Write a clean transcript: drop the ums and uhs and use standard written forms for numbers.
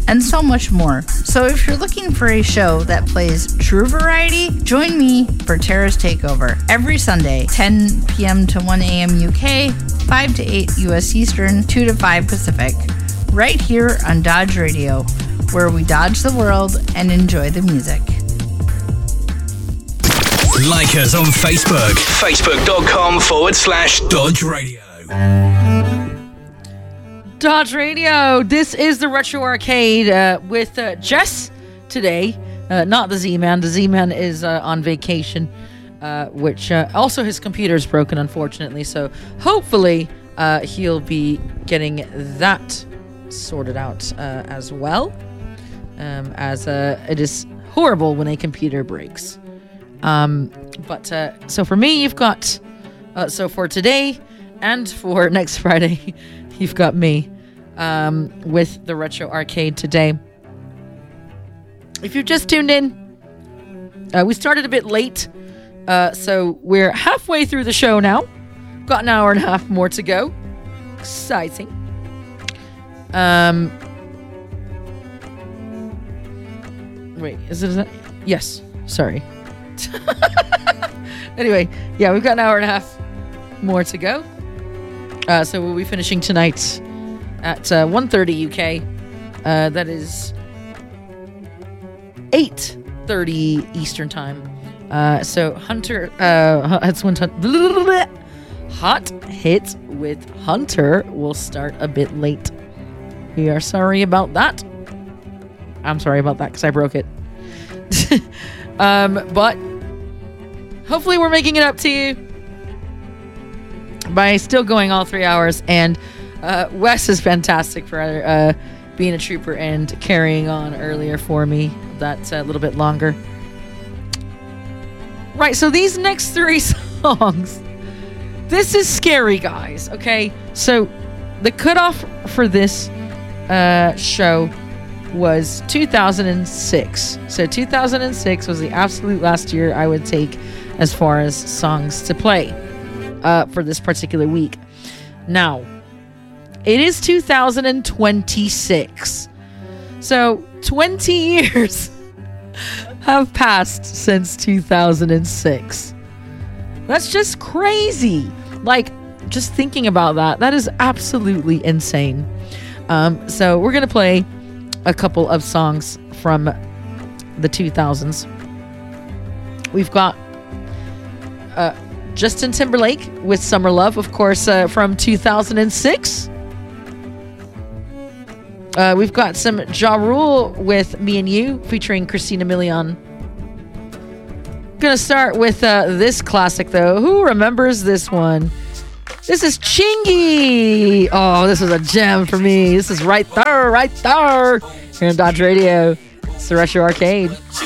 and so much more. So if you're looking for a show that plays true variety, join me for Terrace Takeover every Sunday, 10 p.m. to 1 a.m. UK, 5 to 8 US Eastern, 2 to 5 Pacific, right here on Dodge Radio, where we dodge the world and enjoy the music. Like us on Facebook, facebook.com/Dodge Radio. Dodge Radio. This is the Retro Arcade with Jess today. Not the Z-Man. The Z-Man is on vacation, which also his computer is broken, unfortunately. So hopefully he'll be getting that sorted out as well, as it is horrible when a computer breaks. But so for me, you've got so for today and for next Friday, you've got me with the Retro Arcade today. If you've just tuned in, we started a bit late, so we're halfway through the show now. Got an hour and a half more to go. Exciting. Wait, is it? Yes. Sorry. Anyway, yeah, we've got an hour and a half more to go. So we'll be finishing tonight at 1:30 UK. That is 8:30 Eastern time. So Hunter, that's when Hot Hits with Hunter will start a bit late. We are sorry about that. I'm sorry about that because I broke it. But hopefully we're making it up to you by still going all 3 hours. And Wes is fantastic for being a trooper and carrying on earlier for me. That's a little bit longer. Right, so these next three songs, this is scary, guys, okay? So the cutoff for this show was 2006. So 2006 was the absolute last year I would take as far as songs to play for this particular week. Now, it is 2026. So 20 years have passed since 2006. That's just crazy. Like, just thinking about that, that is absolutely insane. So we're going to play a couple of songs from the 2000s. We've got Justin Timberlake with Summer Love, of course, from 2006. We've got some Ja Rule with Me and You, featuring Christina Milian. Gonna start with this classic, though. Who remembers this one? This is Chingy. Oh, this was a gem for me. This is right there, here on Dodge Radio. It's the Retro Arcade.